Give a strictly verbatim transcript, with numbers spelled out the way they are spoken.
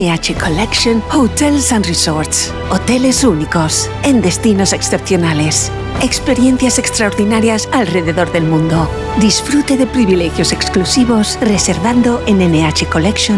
N H Collection Hotels and Resorts. Hoteles únicos, en destinos excepcionales. Experiencias extraordinarias alrededor del mundo. Disfrute de privilegios exclusivos reservando en N H Collection.